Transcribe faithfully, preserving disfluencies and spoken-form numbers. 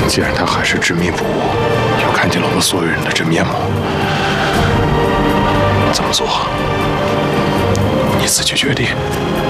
既然他还是执迷不悟，又看见了我们所有人的真面目，怎么做？你自己决定。